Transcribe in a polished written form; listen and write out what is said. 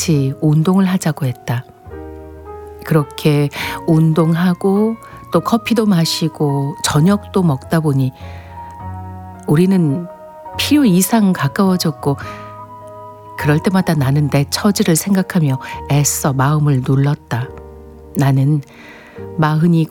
같이 운동을 하자고 했다. 그렇게 운동하고 또 커피도 마시고 저녁도 먹다 보니 우리는 필요 이상 가까워졌고, 그럴 때마다 나는 내 처지를 생각하며 애써 마음을 눌렀다. 나는 마흔이